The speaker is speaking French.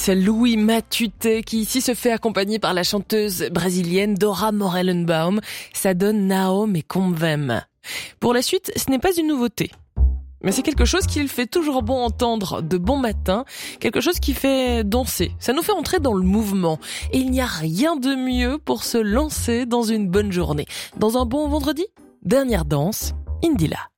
c'est Louis Matute qui ici se fait accompagner par la chanteuse brésilienne Dora Morellenbaum. Ça donne Nao Me Convém. Pour la suite, ce n'est pas une nouveauté. Mais c'est quelque chose qu'il fait toujours bon entendre de bon matin, quelque chose qui fait danser. Ça nous fait entrer dans le mouvement. Et il n'y a rien de mieux pour se lancer dans une bonne journée. Dans un bon vendredi, dernière danse, Indila.